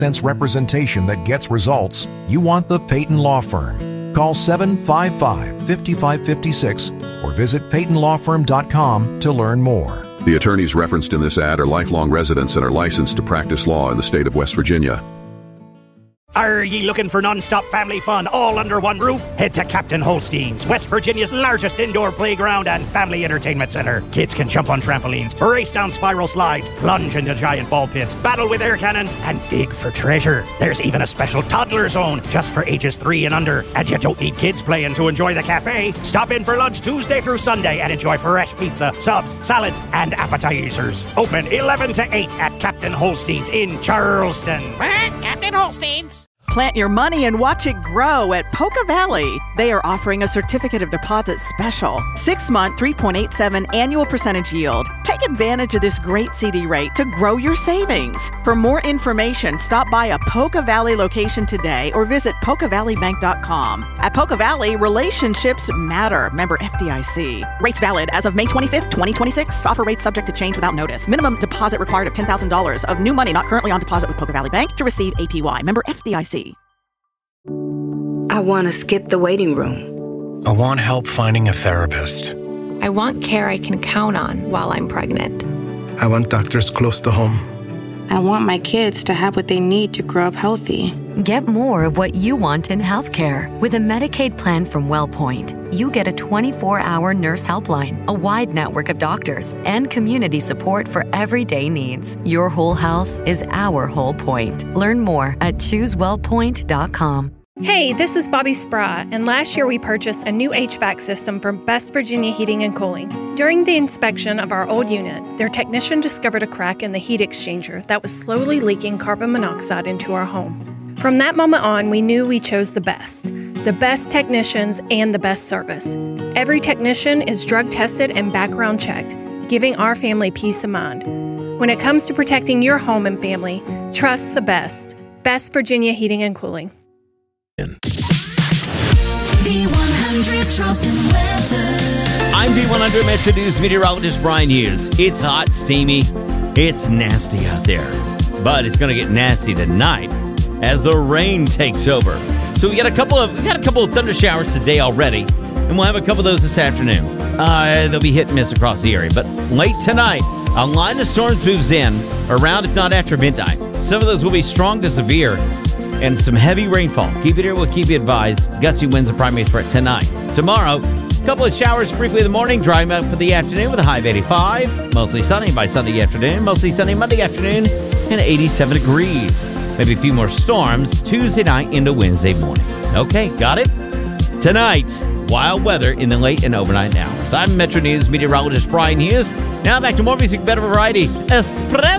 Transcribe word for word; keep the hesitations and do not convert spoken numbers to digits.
sense representation that gets results, you want the Peyton Law Firm. Call seven five five, five five five six or visit peyton law firm dot com to learn more. The attorneys referenced in this ad are lifelong residents and are licensed to practice law in the state of West Virginia. Are ye looking for non-stop family fun all under one roof? Head to Captain Holstein's, West Virginia's largest indoor playground and family entertainment center. Kids can jump on trampolines, race down spiral slides, plunge into giant ball pits, battle with air cannons, and dig for treasure. There's even a special toddler zone just for ages three and under. And you don't need kids playing to enjoy the cafe. Stop in for lunch Tuesday through Sunday and enjoy fresh pizza, subs, salads, and appetizers. Open eleven to eight at Captain Holstein's in Charleston. Captain Holstein's. Plant your money and watch it grow at Poca Valley. They are offering a certificate of deposit special. Six-month, three point eight seven annual percentage yield. Take advantage of this great C D rate to grow your savings. For more information, stop by a Poca Valley location today or visit poca valley bank dot com. At Poca Valley, relationships matter. Member F D I C. Rates valid as of May twenty-fifth, twenty twenty-six. Offer rates subject to change without notice. Minimum deposit required of ten thousand dollars of new money not currently on deposit with Poca Valley Bank to receive A P Y. Member F D I C. I want to skip the waiting room. I want help finding a therapist. I want care I can count on while I'm pregnant. I want doctors close to home. I want my kids to have what they need to grow up healthy. Get more of what you want in healthcare. With a Medicaid plan from WellPoint, you get a twenty-four hour nurse helpline, a wide network of doctors, and community support for everyday needs. Your whole health is our whole point. Learn more at choose well point dot com. Hey, this is Bobby Spra, and last year we purchased a new H V A C system from West Virginia Heating and Cooling. During the inspection of our old unit, their technician discovered a crack in the heat exchanger that was slowly leaking carbon monoxide into our home. From that moment on, we knew we chose the best. The best technicians and the best service. Every technician is drug tested and background checked, giving our family peace of mind. When it comes to protecting your home and family, trust the best. West Virginia Heating and Cooling. V one hundred Charleston weather. I'm V one hundred Metro News meteorologist Brian Hughes. It's hot, steamy, it's nasty out there. But it's going to get nasty tonight as the rain takes over. So we got a couple of we got a couple of thunder showers today already, and we'll have a couple of those this afternoon. Uh, they'll be hit and miss across the area. But late tonight, a line of storms moves in around, if not after midnight. Some of those will be strong to severe, and some heavy rainfall. Keep it here. We'll keep you advised. Gusty winds a primary threat tonight. Tomorrow, a couple of showers briefly in the morning, drying out for the afternoon with a high of eighty-five. Mostly sunny by Sunday afternoon. Mostly sunny Monday afternoon and eighty-seven degrees. Maybe a few more storms Tuesday night into Wednesday morning. Okay, got it? Tonight, wild weather in the late and overnight hours. I'm Metro News meteorologist Brian Hughes. Now back to more music, better variety. Espresso!